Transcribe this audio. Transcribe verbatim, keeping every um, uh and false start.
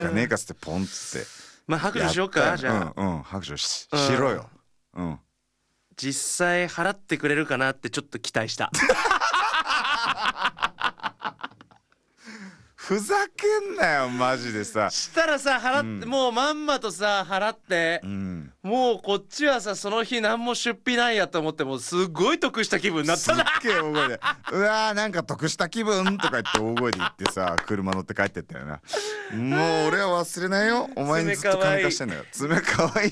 かねえかっつってポンっつってまあ拍手しようかじゃあ、 うんうん拍手 し, うんしろよ。うん実際払ってくれるかなってちょっと期待したふざけんなよマジでさ。 したらさ払って、 うんもうまんまとさ払って、 うん、 もうこっちはさその日何も出費ないやと思ってもうすっごい得した気分になったな。 すっげえ大声でうわーなんか得した気分とか言って大声で言ってさ車乗って帰ってったよな。もう俺は忘れないよ。お前にずっと金貸してんだよ。爪かわいい